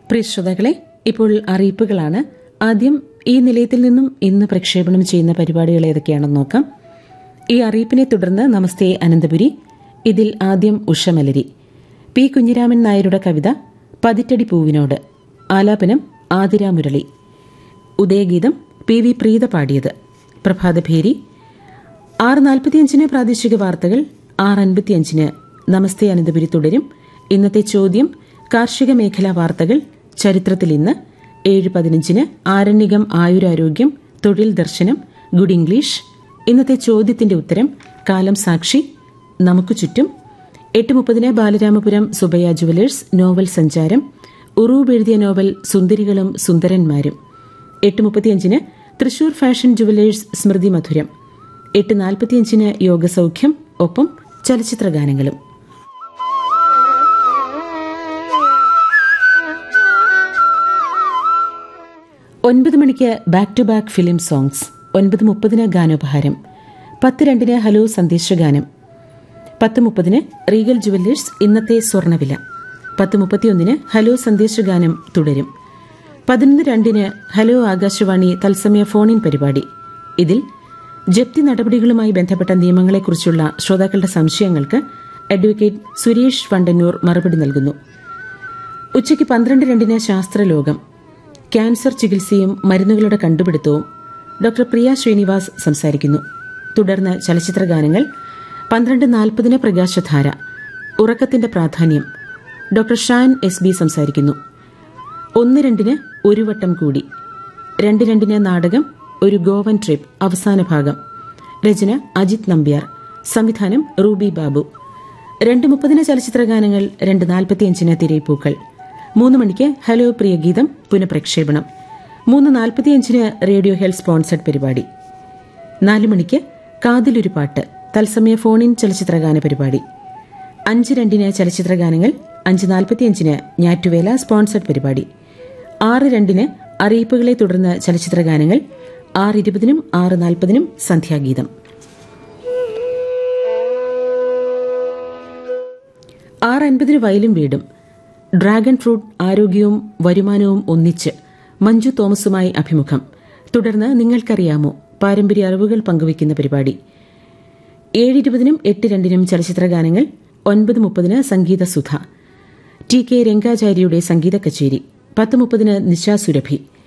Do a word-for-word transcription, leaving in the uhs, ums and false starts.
പ്രിയ ശ്രോതാക്കളെ, ഇപ്പോൾ അറിയിപ്പുകളാണ്. ആദ്യം ഈ നിലയത്തിൽ നിന്നും ഇന്ന് പ്രക്ഷേപണം ചെയ്യുന്ന പരിപാടികൾ ഏതൊക്കെയാണെന്ന് നോക്കാം. ഈ അറിയിപ്പിനെ തുടർന്ന് നമസ്തേ അനന്തപുരി, ഇതിൽ ആദ്യം ഉഷമലരി, പി കുഞ്ഞിരാമൻ നായരുടെ കവിത പതിറ്റടി പൂവിനോട്, ആലാപനം ആതിര മുരളി, ഉദയഗീതം പി വി പ്രീത പാടിയത്, പ്രഭാതഭേരി. ആറ് നാൽപ്പത്തിയഞ്ചിന് പ്രാദേശിക വാർത്തകൾ, ആറ് അൻപത്തിയഞ്ചിന് നമസ്തേ അനന്തപുരി തുടരും. ഇന്നത്തെ ചോദ്യം കാർഷിക മേഖലാ വാർത്തകൾ, ചരിത്രത്തിൽ ഇന്ന്. ഏഴ് പതിനഞ്ചിന് ആരണ്യകം ആയുരാരോഗ്യം, തൊഴിൽ ദർശനം, ഗുഡ് ഇംഗ്ലീഷ്. ഇന്നത്തെ ചോദ്യത്തിന്റെ ഉത്തരം കാലം സാക്ഷി, നമുക്ക് ചുറ്റും. എട്ട് മുപ്പതിന് ബാലരാമപുരം സുബയ്യ ജുവലേഴ്സ് നോവൽ സഞ്ചാരം, ഉറൂബ് എഴുതിയ നോവൽ സുന്ദരികളും സുന്ദരന്മാരും. എട്ട് മുപ്പത്തിയഞ്ചിന് തൃശൂർ ഫാഷൻ ജുവലേഴ്സ് സ്മൃതി മധുരം. എട്ട് നാൽപ്പത്തിയഞ്ചിന് യോഗസൌഖ്യം, ഒപ്പം ചലച്ചിത്രഗാനങ്ങളും. ഒൻപത് മണിക്ക് back to back film songs. ഒൻപത് മുപ്പതിന് ഗാനോപഹാരം. പത്ത് രണ്ടിന് ഹലോ സന്ദേശഗാനം. പത്ത് മുപ്പതിന് റീഗൽ ജുവല്ലേഴ്സ് ഇന്നത്തെ സ്വർണ്ണവില. പത്ത് മുപ്പത്തിയൊന്നിന് ഹലോ സന്ദേശഗാനം തുടരും. പതിനൊന്ന് രണ്ടിന് ഹലോ ആകാശവാണി തത്സമയ ഫോണിൻ പരിപാടി. ഇതിൽ ജപ്തി നടപടികളുമായി ബന്ധപ്പെട്ട നിയമങ്ങളെക്കുറിച്ചുള്ള ശ്രോതാക്കളുടെ സംശയങ്ങൾക്ക് അഡ്വക്കേറ്റ് സുരേഷ് വണ്ടന്നൂർ മറുപടി നൽകുന്നു. ഉച്ചയ്ക്ക് പന്ത്രണ്ട് രണ്ടിന് ശാസ്ത്രലോകം, ക്യാൻസർ ചികിത്സയും മരുന്നുകളുടെ കണ്ടുപിടുത്തവും. ഡോക്ടർ പ്രിയ ശ്രീനിവാസ് സംസാരിക്കുന്നു. തുടർന്ന് ചലച്ചിത്രഗാനങ്ങൾ. പന്ത്രണ്ട് നാൽപ്പതിന് പ്രകാശധാര, ഉറക്കത്തിന്റെ പ്രാധാന്യം, ഡോക്ടർ ഷാൻ എസ് ബി സംസാരിക്കുന്നു. ഒന്ന് രണ്ടിന് ഒരു വട്ടം കൂടി. രണ്ട് രണ്ടിന് നാടകം ഒരു ഗോവൻ ട്രിപ്പ്, അവസാന ഭാഗം. രചന അജിത് നമ്പ്യാർ, സംവിധാനം റൂബി ബാബു. രണ്ട് മുപ്പതിന് ചലച്ചിത്രഗാനങ്ങൾ. രണ്ട് നാൽപ്പത്തിയഞ്ചിന് തിരയിപ്പൂക്കൾ. മൂന്ന് മണിക്ക് ഹലോ പ്രിയ ഗീതം പുനഃപ്രക്ഷേപണം. മൂന്ന് നാൽപ്പത്തിയഞ്ചിന് റേഡിയോ ഹെൽത്ത് സ്പോൺസർഡ് പരിപാടി. നാല് മണിക്ക് കാതിലൊരു പാട്ട്, തത്സമയ ഫോണിൻ ചലച്ചിത്രഗാന പരിപാടി. അഞ്ച് രണ്ടിന് ചലച്ചിത്രഗാനങ്ങൾ. അഞ്ച് നാൽപ്പത്തിയഞ്ചിന് ഞാറ്റുവേല സ്പോൺസർഡ് പരിപാടി. ആറ് രണ്ടിന് അറിയിപ്പുകളെ തുടർന്ന് ചലച്ചിത്രഗാനങ്ങൾ. ആറ് ഇരുപതിനും ആറ് നാൽപ്പതിനും സന്ധ്യാഗീതം. ആറ് അൻപതിന് വയലും വീടും. ഡ്രാഗൺ ഫ്രൂട്ട് ആരോഗ്യവും വരുമാനവും ഒന്നിച്ച്, മഞ്ജു തോമസുമായി അഭിമുഖം. തുടർന്ന് നിങ്ങൾക്കറിയാമോ, പാരമ്പര്യ അറിവുകൾ പങ്കുവയ്ക്കുന്ന പരിപാടി. ഏഴ് ഇരുപതിനും എട്ട് രണ്ടിനും ചലച്ചിത്രഗാനങ്ങൾ. ഒൻപത് മുപ്പതിന് സംഗീത സുധ, ടി കെ രംഗാചാര്യയുടെ സംഗീത കച്ചേരി. പത്ത് മുപ്പതിന് നിശാ സുരഭി.